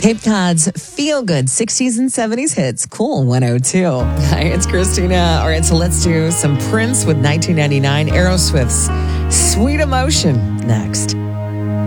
Cape Cod's feel-good 60s and 70s hits. Cool 102. Hi, it's Christina. All right, so let's do some Prince with 1999 Aerosmith's Sweet Emotion next.